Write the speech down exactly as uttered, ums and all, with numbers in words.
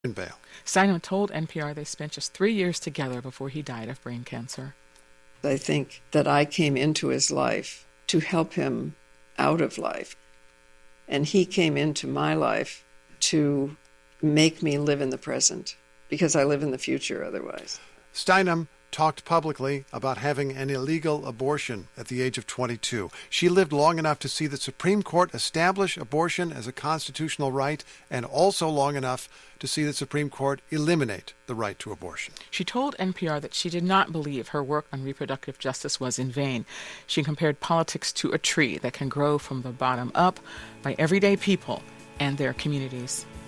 bail. Steinem told N P R they spent just three years together before he died of brain cancer. I think that I came into his life to help him out of life. And he came into my life to make me live in the present, because I live in the future otherwise. Steinem talked publicly about having an illegal abortion at the age of twenty-two. She lived long enough to see the Supreme Court establish abortion as a constitutional right, and also long enough to see the Supreme Court eliminate the right to abortion. She told N P R that she did not believe her work on reproductive justice was in vain. She compared politics to a tree that can grow from the bottom up by everyday people and their communities.